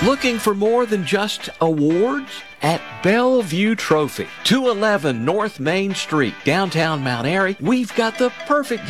Looking for more than just awards? At Bellevue Trophy, 211 North Main Street, downtown Mount Airy, we've got the perfect